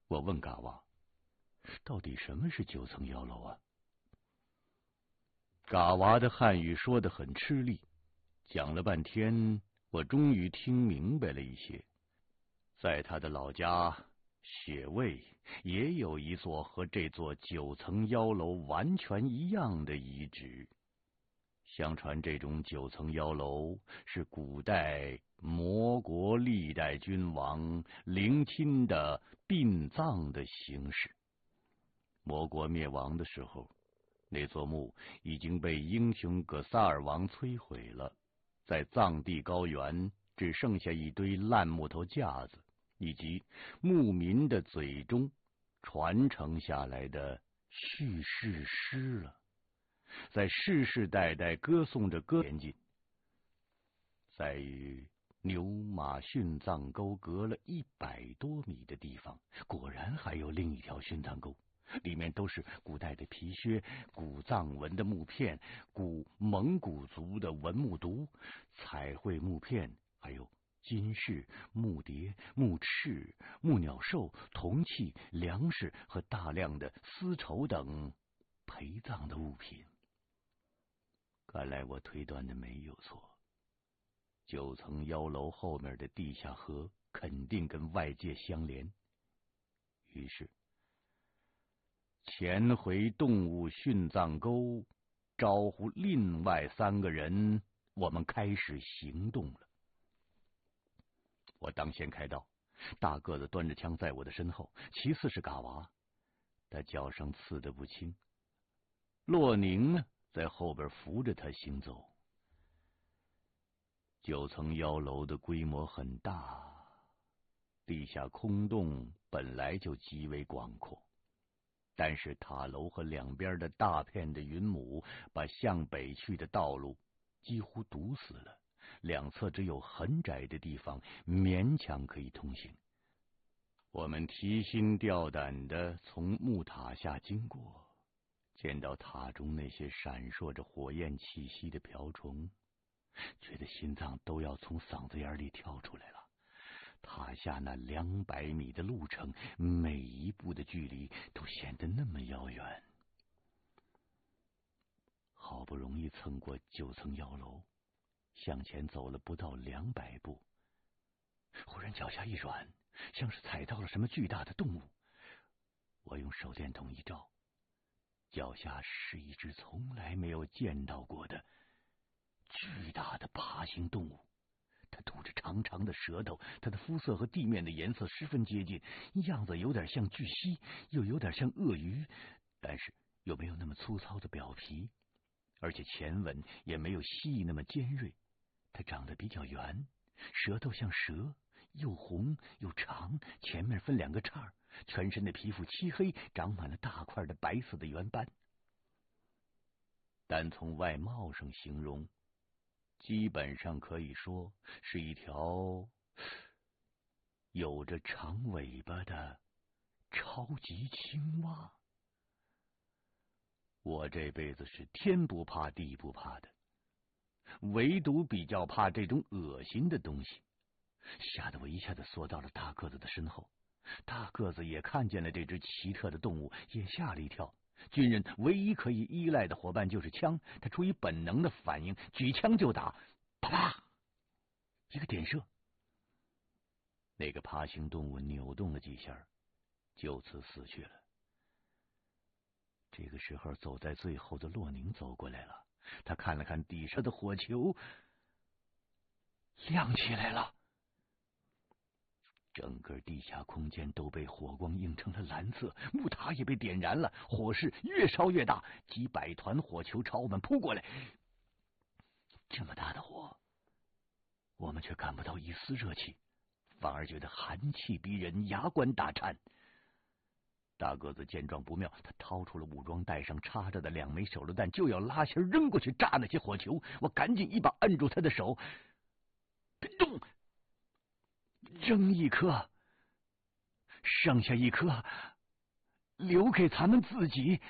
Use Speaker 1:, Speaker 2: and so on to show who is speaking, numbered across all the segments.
Speaker 1: 我问嘎娃，到底什么是9层妖楼啊？嘎娃的汉语说得很吃力，讲了半天，我终于听明白了一些。在他的老家雪卫也有一座和这座9层妖楼完全一样的遗址。相传这种9层妖楼是古代魔国历代君王陵寝的殡葬的形式。魔国灭亡的时候，那座墓已经被英雄葛萨尔王摧毁了，在藏地高原只剩下一堆烂木头架子，以及牧民的嘴中传承下来的叙事诗了，在世世代代歌颂着前进。在与牛马殉葬沟隔了100多米的地方，果然还有另一条殉葬沟，里面都是古代的皮靴、古藏文的木片、古蒙古族的文木牍、彩绘木片，还有金饰、木碟、木翅、木鸟兽、铜器、粮食和大量的丝绸等陪葬的物品。看来我推断的没有错，9层妖楼后面的地下河肯定跟外界相连。于是潜回动物殉葬沟，招呼另外3个人，我们开始行动了。我当先开道，大个子端着枪在我的身后，其次是嘎娃，他脚上刺得不轻。洛宁呢，在后边扶着他行走。9层妖楼的规模很大，地下空洞本来就极为广阔，但是塔楼和两边的大片的云母把向北去的道路几乎堵死了，两侧只有很窄的地方，勉强可以通行。我们提心吊胆地从木塔下经过，见到塔中那些闪烁着火焰气息的瓢虫，觉得心脏都要从嗓子眼里跳出来了。塔下那200米的路程，每一步的距离都显得那么遥远。好不容易蹭过9层妖楼，向前走了不到200步，忽然脚下一软，像是踩到了什么巨大的动物。我用手电筒一照，脚下是一只从来没有见到过的巨大的爬行动物。它吐着长长的舌头，它的肤色和地面的颜色十分接近，样子有点像巨蜥，又有点像鳄鱼，但是又没有那么粗糙的表皮，而且前吻也没有蜥蜴那么尖锐。它长得比较圆，舌头像蛇，又红又长，前面分2个叉，全身的皮肤漆黑，长满了大块的白色的圆斑。单从外貌上形容，基本上可以说是一条有着长尾巴的超级青蛙。我这辈子是天不怕地不怕的，唯独比较怕这种恶心的东西，吓得我一下子缩到了大个子的身后。大个子也看见了这只奇特的动物，也吓了一跳。军人唯一可以依赖的伙伴就是枪，他出于本能的反应，举枪就打，啪啪，一个点射。那个爬行动物扭动了几下，就此死去了。这个时候，走在最后的洛宁走过来了，他看了看底下的火球，亮起来了。整个地下空间都被火光映成了蓝色，木塔也被点燃了，火势越烧越大，几百团火球朝我们扑过来。这么大的火，我们却感不到一丝热气，反而觉得寒气逼人，牙关打颤。大个子见状不妙，他掏出了武装带上插着的2枚手榴弹，就要拉弦扔过去炸那些火球。我赶紧一把摁住他的手，别动，扔1颗，剩下1颗留给咱们自己。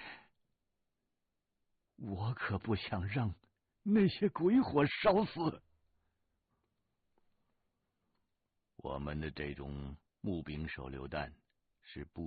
Speaker 1: 我可不想让那些鬼火烧死。我们的这种木柄手榴弹是不